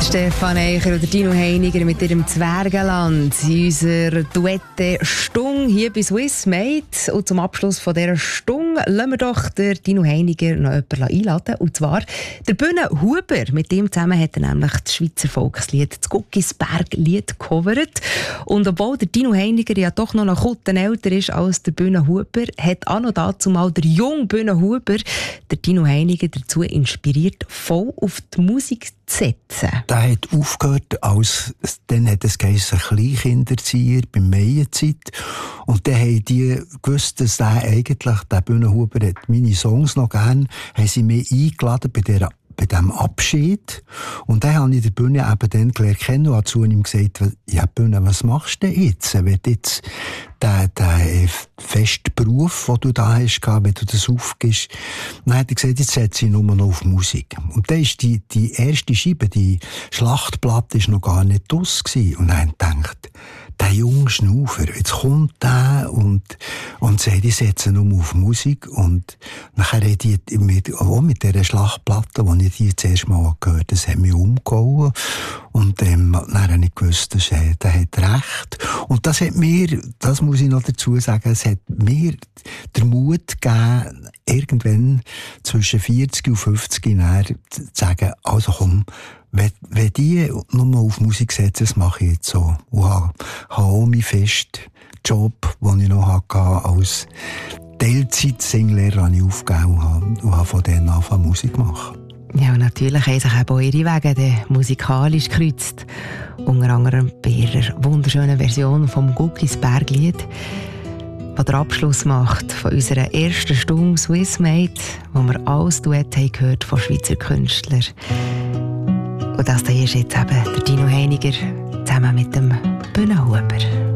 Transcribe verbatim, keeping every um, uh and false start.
Stefan Eicher oder Dino Heiniger mit ihrem Zwergenland in unserer Duette Stung hier bei Swiss Made. Und zum Abschluss von dieser Stung lassen wir doch den Dino Heiniger noch jemanden einladen. Und zwar der Bühne Huber. Mit dem zusammen hat er nämlich das Schweizer Volkslied, das Guckisberg-Lied gecovert. Und obwohl der Dino Heiniger ja doch noch ein Kutten älter ist als der Bühne Huber, hat auch noch dazu mal der junge Bühne Huber der Dino Heiniger dazu inspiriert, voll auf die Musik zu setzen. Der hat aufgehört, als, dann hat es geheißen, Kleinkinderzieher bei Meienzeit. Und dann haben die gewusst, dass der eigentlich, der Bühnenhuber hat meine Songs noch gern, haben sie mich eingeladen bei der bei diesem Abschied. Und dann habe ich die Bühne eben dann gelernt kennen und habe zu ihm gesagt, ja Bühne, was machst du denn jetzt? Wenn du jetzt den, den festen Beruf, den du da hast, wenn du das aufgibst, dann hat er gesagt, jetzt setze ich nur noch auf Musik. Und dann ist die, die erste Scheibe, die Schlachtplatte, ist noch gar nicht draus gewesen. Und dann habe ich gedacht, der junge Schnaufer, jetzt kommt der und, und sagt, ich setze nur auf Musik. Und nachher hat die mit, auch mit dieser Schlachtplatte, die ich die zuerst mal gehört habe, das hat mich umgehauen. Und ähm, dann habe ich gewusst, dass, äh, der hat recht. Und das hat mir, das muss ich noch dazu sagen, es hat mir den Mut gegeben, irgendwann zwischen vierzig und fünfzig Jahren zu sagen, also komm, wenn, wenn die nur auf Musik setzen, das mache ich jetzt so. Und habe, habe auch meinen festen Job, den ich noch hatte, als Teilzeit-Singlehrer habe ich aufgegeben und habe von denen angefangen Musik zu machen. Ja, und natürlich haben sich auch ihre Wege musikalisch gekreuzt. Unter anderem bei ihrer wunderschönen Version vom Guckisberg-Lied, die den Abschluss macht von unserer ersten Stunde Swiss Made, wo wir alles Duett haben gehört von Schweizer Künstlern. Und das hier ist jetzt eben der Dino Heiniger zusammen mit dem Bühne Huber.